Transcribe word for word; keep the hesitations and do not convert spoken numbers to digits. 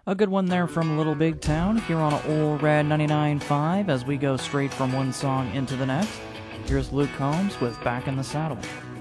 A good one there from Little Big Town here on Old Rad ninety-nine point five as we go straight from one song into the next. Here's Luke Combs with Back in the Saddle.